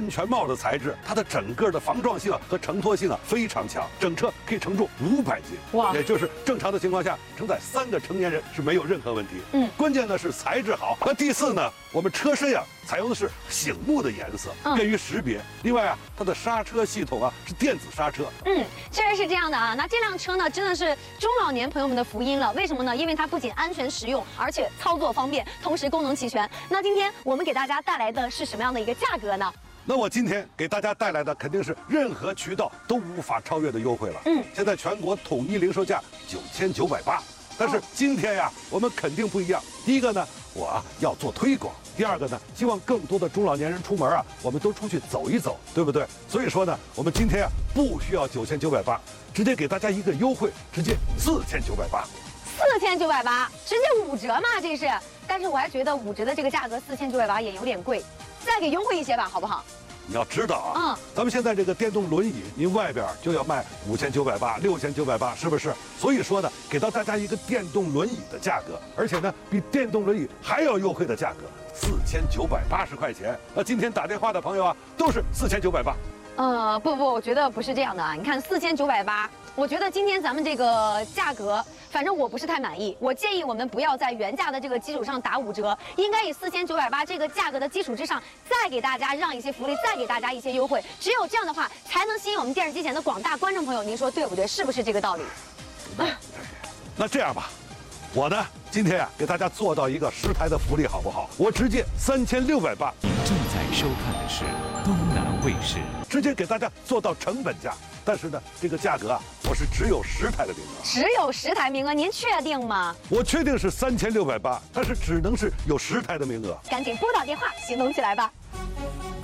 全帽的材质，它的整个的防撞性和承托性非常强，整车可以承重500斤， 哇， 也就是正常的情况下承载3个成年人是没有任何问题。关键呢是材质好。那第四呢，我们车身采用的是醒目的颜色，便于识别。另外它的刹车系统是电子刹车。 确实是这样的啊。那这辆车呢，真的是中老年朋友们的福音了。为什么呢？因为它不仅安全实用，而且操作方便，同时功能齐全。那今天我们给大家带来的是什么样的一个价格呢？ 那我今天给大家带来的肯定是任何渠道都无法超越的优惠了。现在全国统一零售价9980，但是今天我们肯定不一样。第一个呢，我要做推广；第二个呢，希望更多的中老年人出门我们都出去走一走，对不对？所以说呢，我们今天不需要9980，直接给大家一个优惠，直接4980。 4980，直接5折嘛，这是。但是我还觉得5折的这个价格4980也有点贵，再给优惠一些吧，好不好？ 你要知道咱们现在这个电动轮椅，您外边就要卖5980、6980，是不是？所以说呢，给到大家一个电动轮椅的价格，而且呢，比电动轮椅还要优惠的价格，4980块钱。那今天打电话的朋友都是4980。 不，我觉得不是这样的啊。你看4980，我觉得今天咱们这个价格，反正我不是太满意。我建议我们不要在原价的这个基础上打5折，应该以4980这个价格的基础之上，再给大家让一些福利，再给大家一些优惠。只有这样的话，才能吸引我们电视机前的广大观众朋友。您说对不对？是不是这个道理？ 那这样吧，我呢今天给大家做到一个10台的福利，好不好？我直接3680。 您正在收看的是东南卫视， 直接给大家做到成本价。但是呢，这个价格我是只有10台的名额， 只有10台名额，您确定吗？ 我确定是3680，但是只能是有10台的名额。 赶紧拨打电话，行动起来吧。